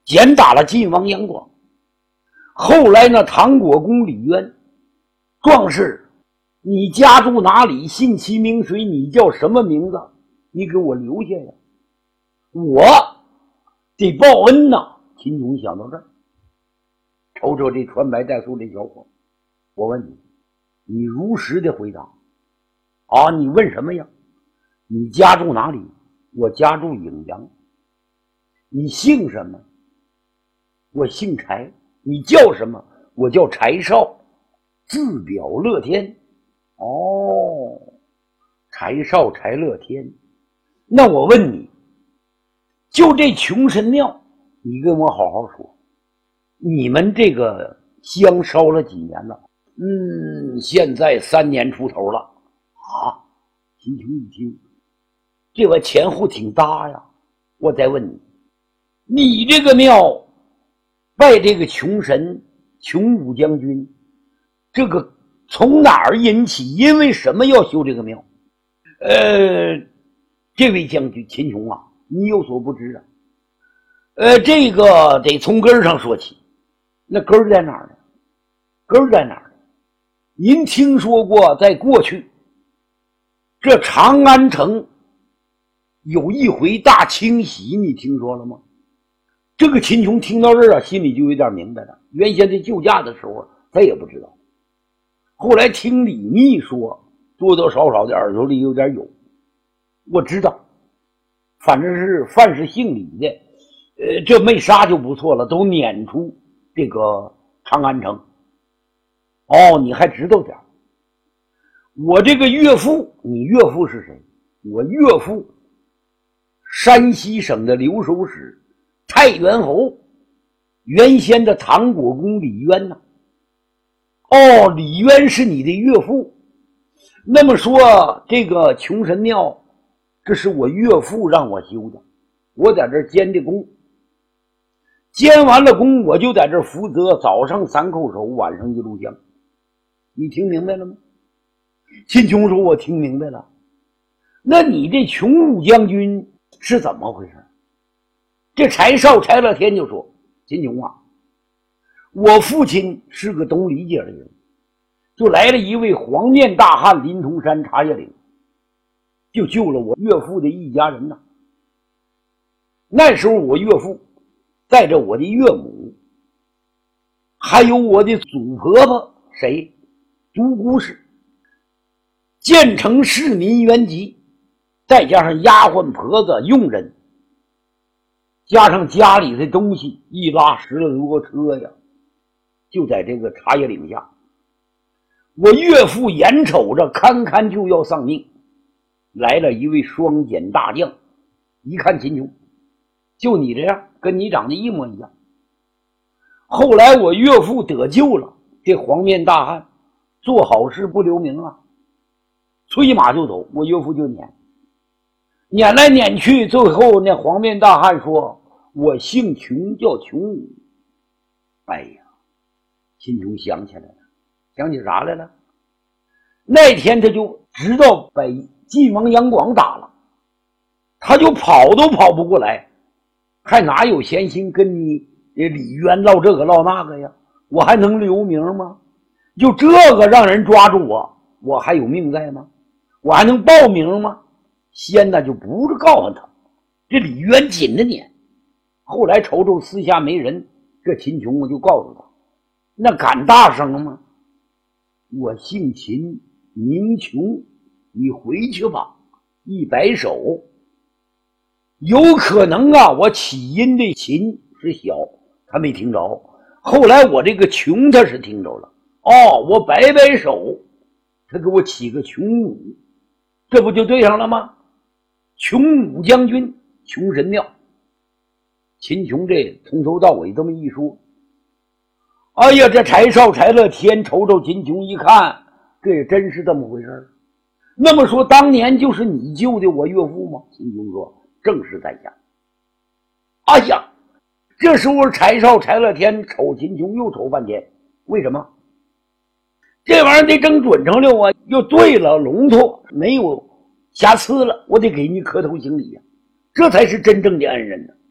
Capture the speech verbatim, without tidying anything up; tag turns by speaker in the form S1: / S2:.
S1: 简打了晋王杨广。后来呢，唐国公李渊，壮士，你家住哪里？姓其名谁？你叫什么名字？你给我留下呀！我得报恩呐！秦琼想到这儿，瞅瞅这穿白带素这小伙，我问你，你如实的回答啊！你问什么呀？你家住哪里？我家住颍阳。你姓什么？我姓柴。你叫什么？我叫柴少，字表乐天。哦，柴少柴乐天。那我问你，就这穷神庙，你跟我好好说，你们这个香烧了几年了？嗯，现在三年出头了。啊，秦琼一听，这个前后挺大呀。我再问你，你这个庙拜这个穷神穷武将军，这个从哪儿引起？因为什么要修这个庙？呃，这位将军秦琼啊，你有所不知啊。呃，这个得从根上说起。那根儿在哪儿呢？根儿在哪儿呢？您听说过，在过去这长安城有一回大清洗，你听说了吗？这个秦琼听到这儿啊，心里就有点明白了。原先在救驾的时候他也不知道，后来听李密说，多多少少的耳朵里有点有。我知道，反正是凡是姓李的，呃，这没杀就不错了，都撵出这个长安城。哦，你还知道点。我这个岳父，你岳父是谁？我岳父山西省的留守使太原侯，原先的唐国公李渊呢、啊？哦，李渊是你的岳父。那么说这个穷神庙，这是我岳父让我修的，我在这监的工，监完了工，我就在这负责早上三叩首，晚上一炷香。你听明白了吗？秦琼说：“我听明白了。”那你这穷武将军是怎么回事？这柴少柴乐天就说：“秦琼啊，我父亲是个懂理解的人，就来了一位黄面大汉林通山茶叶岭，就救了我岳父的一家人呐。那时候我岳父带着我的岳母，还有我的祖婆婆谁？独孤氏，建成市民原籍，再加上丫鬟婆子佣人，加上家里的东西，一拉十来多个车呀，就在这个茶叶岭下。我岳父眼瞅着堪堪就要丧命，来了一位双锏大将，一看秦琼，就你这样，跟你长得一模一样。后来我岳父得救了，这黄面大汉做好事不留名啊，催马就走，我岳父就撵，撵来撵去，最后那黄面大汉说：“我姓穷，叫穷武。”哎呀，秦琼想起来了，想起啥来了？那天他就知道被晋王杨广打了，他就跑都跑不过来，还哪有闲心跟你李渊唠这个唠那个呀？我还能留名吗？就这个让人抓住我，我还有命在吗？我还能报名吗？先呢就不是告诉他，这李渊紧着撵。后来瞅瞅私下没人，这秦琼我就告诉他，那敢大声吗？我姓秦名琼，你回去吧。一摆手，有可能啊，我起因的秦是小，他没听着，后来我这个穷他是听着了。哦，我摆摆手，他给我起个穷武，这不就对上了吗？穷武将军，穷神庙。秦琼这从头到尾这么一说，哎呀，这柴少柴乐天瞅瞅秦琼一看，这也真是这么回事。那么说当年就是你救的我岳父吗？秦琼说：“正是在下。”哎呀，这时候柴少柴乐天瞅秦琼又瞅半天，为什么？这玩意儿得整准成了啊，又对了，龙头没有瑕疵了，我得给你磕头行礼呀、啊，这才是真正的恩人呢。